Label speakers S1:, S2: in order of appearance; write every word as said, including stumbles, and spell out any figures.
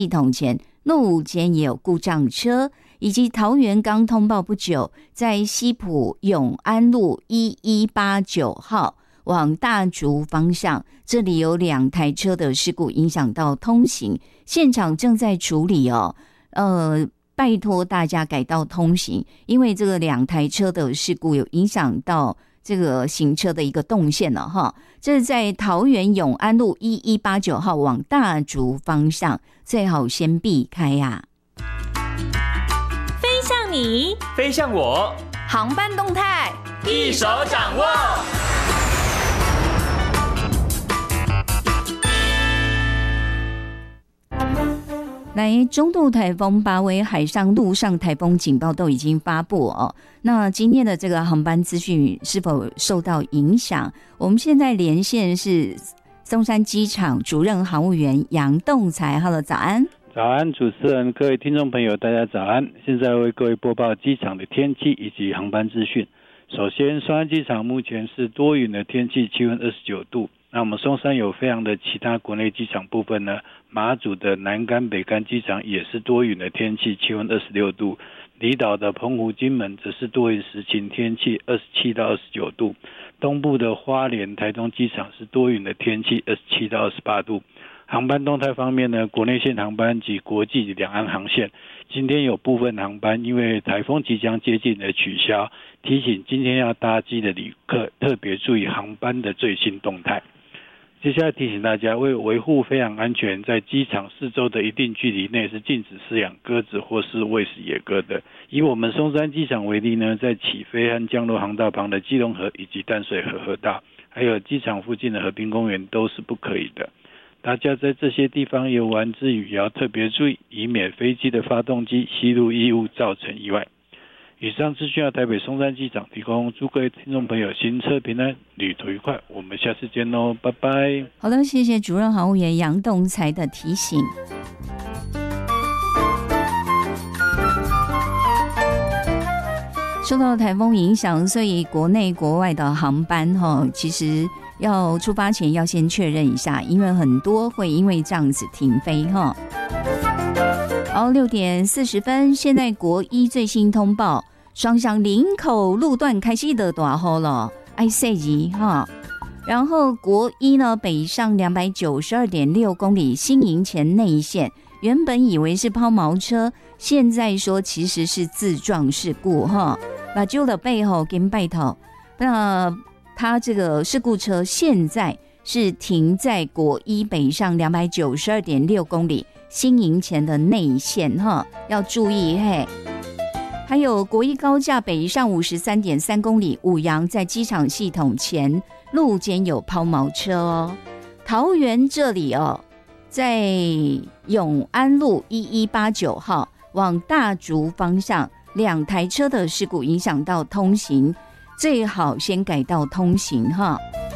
S1: 系统前路间也有故障车，以及桃园刚通报不久，在西埔永安路一一八九号往大竹方向，这里有两台车的事故影响到通行，现场正在处理哦。呃，拜托大家改道通行，因为这个两台车的事故有影响到这个行车的一个动线了哈。这是在桃园永安路一一八九号往大竹方向，最好先避开呀、
S2: 啊。飞向你，
S3: 飞向我，
S2: 航班动态
S3: 一手掌握。
S1: 来，中度台风八威海上、陆上台风警报都已经发布哦。那今天的这个航班资讯是否受到影响？我们现在连线是松山机场主任航务员杨栋才。Hello， 早安。
S4: 早安，主持人，各位听众朋友，大家早安。现在为各位播报机场的天气以及航班资讯。首先，松山机场目前是多云的天气，气温二十九度。那我们松山有非常的其他国内机场部分呢，马祖的南竿、北竿机场也是多云的天气，气温二十六度。离岛的澎湖、金门则是多云时晴天气，二十七到二十九度。东部的花莲、台东机场是多云的天气，二十七到二十八度。航班动态方面呢，国内线航班及国际两岸航线，今天有部分航班因为台风即将接近而取消，提醒今天要搭机的旅客特别注意航班的最新动态。接下来提醒大家，为维护飞航安全，在机场四周的一定距离内是禁止饲养鸽子或是喂食野鸽的。以我们松山机场为例呢，在起飞和降落航道旁的基隆河以及淡水河河道，还有机场附近的和平公园都是不可以的。大家在这些地方游玩之余，也要特别注意，以免飞机的发动机吸入异物造成意外。以上资讯由台北松山机场提供，祝各位听众朋友行车平安，旅途愉快。我们下次见喽，拜拜。
S1: 好的，谢谢主任航务员杨栋才的提醒。受到台风影响，所以国内国外的航班哈，其实要出发前要先确认一下，因为很多会因为这样子停飞哈。好，六点四十分，现在国一最新通报，双向林口路段开始的大雨了，爱塞级哈。然后国一呢，北上两百九十二点六公里，新营前内线，原本以为是抛锚车，现在说其实是自撞事故哈。把旧的背后跟拜头，那他这个事故车现在是停在国一北上两百九十二点六公里新营前的内线哈，要注意嘿。还有国一高架北上五十三点三公里，五杨在机场系统前路间有抛锚车哦。桃园这里哦，在永安路一一八九号往大竹方向，两台车的事故影响到通行，最好先改道通行哈。